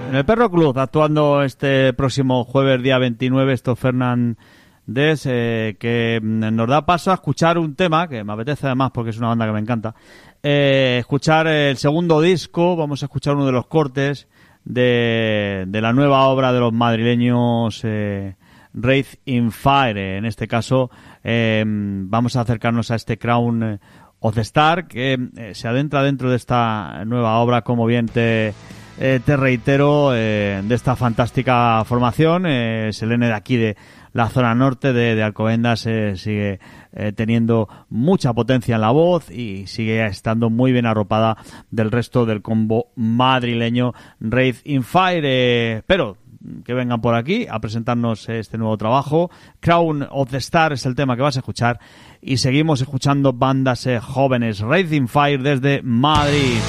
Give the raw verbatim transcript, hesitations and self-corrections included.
En el Perro Club, actuando este próximo jueves, día veintinueve, esto Fernández, eh, que nos da paso a escuchar un tema que me apetece además porque es una banda que me encanta. Eh, escuchar el segundo disco, vamos a escuchar uno de los cortes de, de la nueva obra de los madrileños eh, Wraith in Fire. En este caso, eh, vamos a acercarnos a este Crown of the Star, que eh, se adentra dentro de esta nueva obra, como bien te, eh, te reitero, eh, de esta fantástica formación. Eh, Selene de aquí, de la zona norte de, de Alcobendas, eh, sigue eh, teniendo mucha potencia en la voz y sigue estando muy bien arropada del resto del combo madrileño Wraith in Fire. Eh, pero que vengan por aquí a presentarnos este nuevo trabajo. Crown of the Star es el tema que vas a escuchar y seguimos escuchando bandas eh, jóvenes. Wraith in Fire desde Madrid.